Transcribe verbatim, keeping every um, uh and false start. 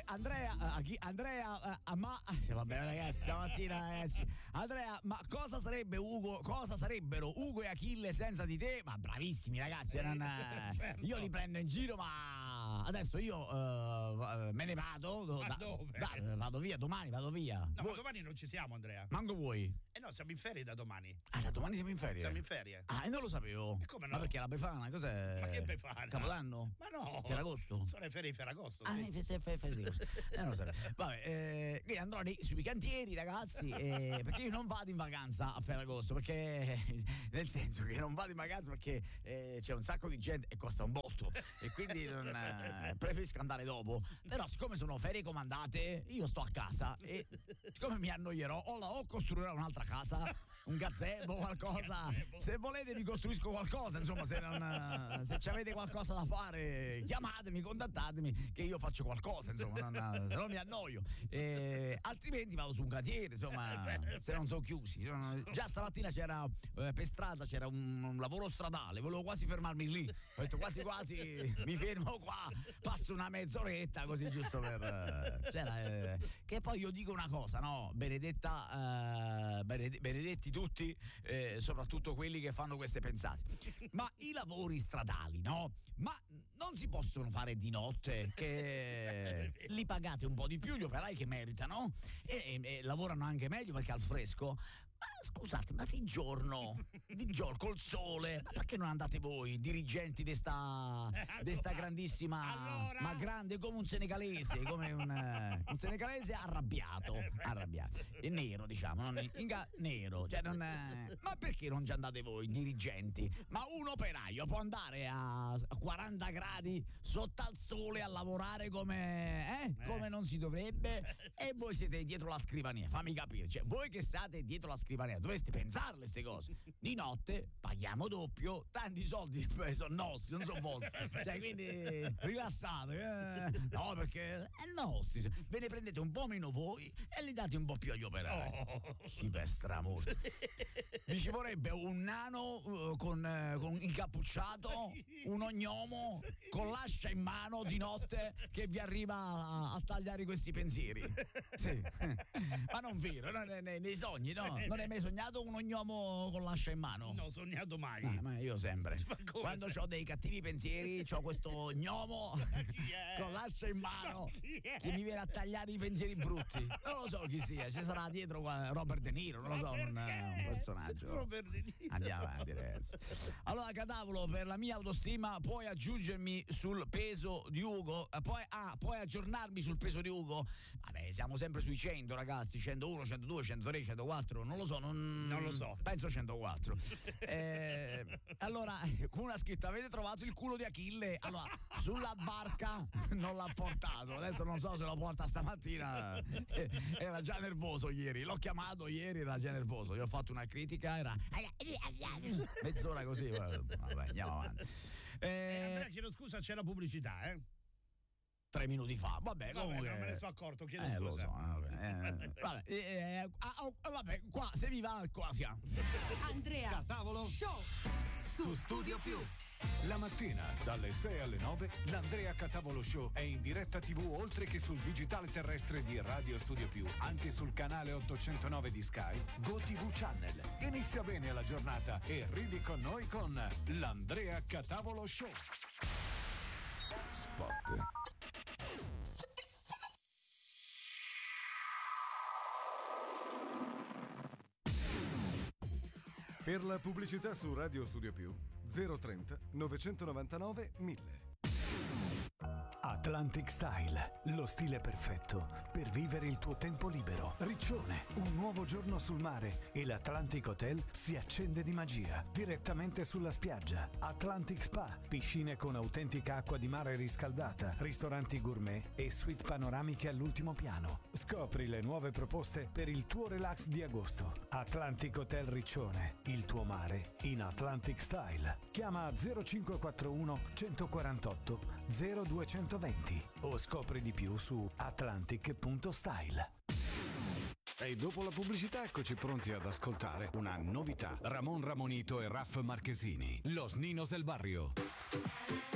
Andrea, a chi, Andrea, a, ma vabbè ragazzi, stamattina ragazzi, Andrea, ma cosa sarebbe Ugo, cosa sarebbero Ugo e Achille senza di te? Ma bravissimi ragazzi, non, certo. Io li prendo in giro, ma adesso io uh, me ne vado. Ma da, dove? Da, vado via, domani vado via. No, ma domani non ci siamo, Andrea. Manco voi? Eh no, siamo in ferie da domani. Ah, da domani siamo in ferie? Siamo in ferie. Ah, e non lo sapevo. E come no? Ma perché la Befana? Cos'è? Ma che Befana? Capodanno? Ma no. Ferragosto? Sono le ferie di Ferragosto. Ah, sì. fe, fe, fe, fe, eh, non lo sapevo. Vabbè, eh, quindi andrò lì sui cantieri, ragazzi, eh, perché io non vado in vacanza a Ferragosto, perché nel senso che non vado in vacanza perché eh, c'è un sacco di gente e costa un botto e quindi non, eh, preferisco andare dopo. Però siccome sono ferie comandate, io sto a casa e siccome mi annoierò o, la, o costruirò un'altra casa, un gazebo, qualcosa. Gazebo. Se volete vi costruisco qualcosa, insomma, se non se ci avete qualcosa da fare, chiamatemi, contattatemi che io faccio qualcosa, insomma, non, se no mi annoio. Eh, altrimenti vado su un cantiere, insomma, se non sono chiusi. Sono, già stamattina c'era eh, per strada c'era un, un lavoro stradale, volevo quasi fermarmi lì. Ho detto quasi quasi mi fermo qua, passo una mezz'oretta così giusto per eh, c'era, eh, che poi io dico una cosa, no? Benedetta eh, bened- benedetti tutti, eh, soprattutto quelli che fanno queste pensate. Ma i lavori stradali, no? Ma non si possono fare di notte, che li pagate un po' di più, gli operai che meritano e, e, e lavorano anche meglio perché al fresco. Ma scusate, ma di giorno, di giorno col sole, ma perché non andate voi, dirigenti di sta, allora, sta grandissima, allora? ma grande come un senegalese, come un, un senegalese arrabbiato, arrabbiato, e nero diciamo, non inga, nero, cioè non, ma perché non ci andate voi, dirigenti? Ma un operaio può andare a quaranta gradi sotto al sole a lavorare come, eh, come non si dovrebbe e voi siete dietro la scrivania, fammi capire, cioè voi che state dietro la scrivania dovreste pensarle queste cose. Di notte paghiamo doppio, tanti soldi sono nostri, non sono vostri, cioè quindi rilassate, eh. No, perché è nostri, ve ne prendete un po' meno voi e li date un po' più agli operai. Oh, chi pestra morto. Mi ci vorrebbe un nano uh, con, uh, con incappucciato, un ognomo con l'ascia in mano di notte che vi arriva a, a tagliare questi pensieri. Sì. Ma non vero, no, nei, nei sogni, no? Non hai mai sognato un ognomo con l'ascia in mano? Non ho sognato mai. Ah, ma io sempre. Ma quando ho dei cattivi pensieri, ho questo ognomo con l'ascia in mano che mi viene a tagliare i pensieri brutti. Non lo so chi sia, ci sarà dietro Robert De Niro, non lo so, un, un personaggio. Robert De Niro. Andiamo avanti, ragazzi. Allora, Catavolo, per la mia autostima puoi aggiungermi sul peso di Ugo? Puoi, ah, puoi aggiornarmi sul peso di Ugo? Vabbè, siamo sempre sui cento, ragazzi, centouno, centodue, centotré, centoquattro, non lo so, non, non lo so. Penso centoquattro. eh, allora, una scritta, avete trovato il culo di Achille? Allora, sulla barca non l'ha portato, adesso non so se lo porta stamattina, era già nervoso ieri, l'ho chiamato ieri, era già nervoso, gli ho fatto una critica, era mezz'ora così, vabbè, andiamo avanti. Eh, eh, Andrea, chiedo scusa, c'è la pubblicità, eh? Tre minuti fa, vabbè, vabbè, comunque non me ne sono accorto, chiedo eh, scusa. Lo so, vabbè, eh, vabbè, eh, ah, oh, vabbè, qua se vi va, qua siamo. Andrea Catavolo Show su Studio Più. La mattina dalle sei alle nove l'Andrea Catavolo Show è in diretta tivù oltre che sul digitale terrestre di Radio Studio Più, anche sul canale ottocentonove di Sky, GoTV Channel. Inizia bene la giornata e ridi con noi con l'Andrea Catavolo Show. Spot. Per la pubblicità su Radio Studio Più zero trenta novecentonovantanove mille. Atlantic Style, lo stile perfetto per vivere il tuo tempo libero. Riccione, un nuovo giorno sul mare e l'Atlantic Hotel si accende di magia direttamente sulla spiaggia. Atlantic Spa, piscine con autentica acqua di mare riscaldata, ristoranti gourmet e suite panoramiche all'ultimo piano. Scopri le nuove proposte per il tuo relax di agosto. Atlantic Hotel Riccione, il tuo mare in Atlantic Style. Chiama zero cinque quattro uno uno quattro otto zero due venti o scopri di più su atlantic punto style. E dopo la pubblicità eccoci pronti ad ascoltare una novità. Ramon Ramonito e Raff Marchesini, Los Ninos del Barrio.